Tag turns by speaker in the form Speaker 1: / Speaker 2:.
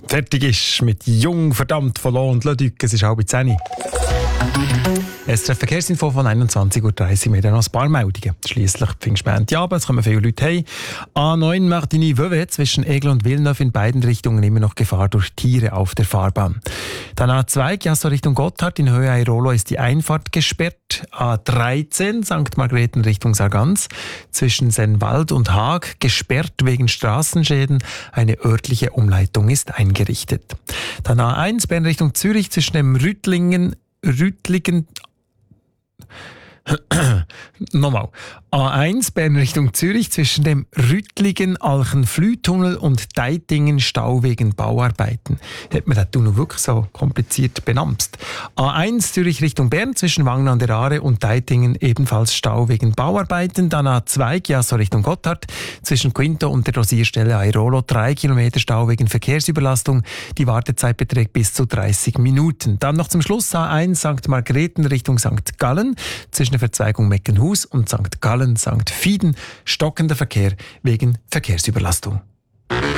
Speaker 1: fertig ist mit Jung, verdammt, von Lohn und Leduc. Es ist 9:30. Es ist ein Verkehrsinfo von 21:30 Uhr. Wir haben noch ein paar Meldungen. Schliesslich Pfingstmontagabend, es kommen viele Leute heim. A9 Martigny-Vevey zwischen Aigle und Villeneuve in beiden Richtungen immer noch Gefahr durch Tiere auf der Fahrbahn. Dann A2 Chiasso Richtung Gotthard in Höhe Airolo ist die Einfahrt gesperrt. A13 St. Margrethen Richtung Sargans zwischen Sennwald und Haag gesperrt wegen Straßenschäden. Eine örtliche Umleitung ist eingerichtet. Dann A1 Bern Richtung Zürich zwischen dem Rüttlingen Nochmal. A1 Bern Richtung Zürich zwischen dem Rüttlingen-Alchenflüh-Tunnel und Deitingen-Stau wegen Bauarbeiten. Hat man das noch wirklich so kompliziert benamst? A1 Zürich Richtung Bern zwischen Wangen an der Aare und Deitingen ebenfalls Stau wegen Bauarbeiten. Dann A2 Chiasso Richtung Gotthard zwischen Quinto und der Dosierstelle Airolo 3 Kilometer Stau wegen Verkehrsüberlastung. Die Wartezeit beträgt bis zu 30 Minuten. Dann noch zum Schluss A1 St. Margrethen Richtung St. Gallen zwischen der Verzweigung Meckenhus und St. Gallen, St. Fieden, stockender Verkehr wegen Verkehrsüberlastung.